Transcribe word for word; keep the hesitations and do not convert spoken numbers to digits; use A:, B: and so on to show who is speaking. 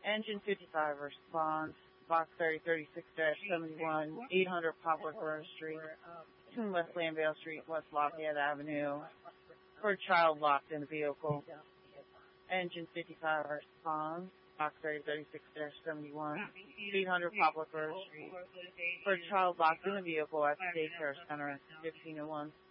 A: Engine fifty-five responds. Box thirty thirty-six seventy-one, eight hundred Poplar Grove Street, between West Landale Street, West Lafayette Avenue, for a child locked in the vehicle. Engine fifty-five responds. Box thirty thirty-six seventy-one, eight hundred Poplar Grove Street, for a child locked in the vehicle at the daycare center at fifteen oh one.